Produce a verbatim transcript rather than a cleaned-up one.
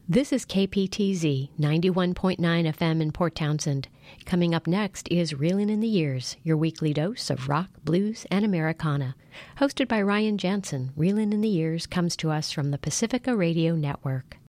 This is K P T Z ninety-one point nine F M in Port Townsend. Coming up next is Reelin' in the Years, your weekly dose of rock, blues, and Americana. Hosted by Ryan Jansen, Reelin' in the Years comes to us from the Pacifica Radio Network.